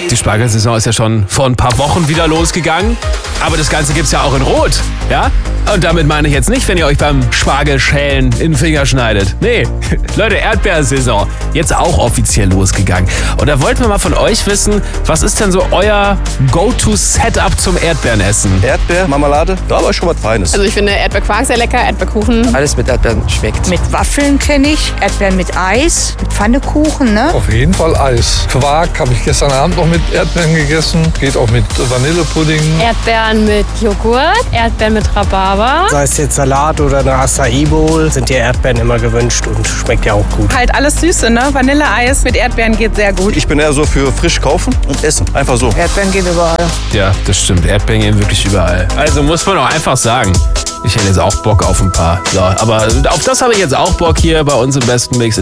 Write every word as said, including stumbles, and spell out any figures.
Die Spargelsaison ist ja schon vor ein paar Wochen wieder losgegangen. Aber das Ganze gibt's ja auch in Rot, ja? Und damit meine ich jetzt nicht, wenn ihr euch beim Spargelschälen in den Finger schneidet. Nee, Leute, Erdbeersaison, jetzt auch offiziell losgegangen. Und da wollten wir mal von euch wissen, was ist denn so euer Go-To-Setup zum Erdbeerenessen? Erdbeer, Marmelade, da aber schon was Feines. Also ich finde Erdbeerquark sehr lecker, Erdbeerkuchen. Alles mit Erdbeeren schmeckt. Mit Waffeln kenne ich, Erdbeeren mit Eis, mit Pfannekuchen, ne? Auf jeden Fall Eis. Quark habe ich gestern Abend noch mit Erdbeeren gegessen. Geht auch mit Vanillepudding. Erdbeeren mit Joghurt, Erdbeeren mit Rhabarber. Sei es jetzt Salat oder eine Acai Bowl, sind die Erdbeeren immer gewünscht und schmeckt ja auch gut. Halt alles Süße, ne? Vanilleeis mit Erdbeeren geht sehr gut. Ich bin eher so für frisch kaufen und essen. Einfach so. Erdbeeren gehen überall. Ja, das stimmt. Erdbeeren gehen wirklich überall. Also muss man auch einfach sagen, ich hätte jetzt auch Bock auf ein paar. So, aber auf das habe ich jetzt auch Bock hier bei uns im besten Mix.